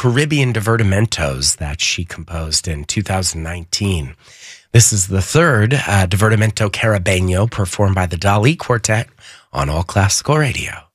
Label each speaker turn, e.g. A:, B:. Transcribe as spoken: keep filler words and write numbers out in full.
A: Caribbean divertimentos that she composed in two thousand nineteen. This is the third uh, Divertimento Caribeño performed by the Dali Quartet on All Classical Radio.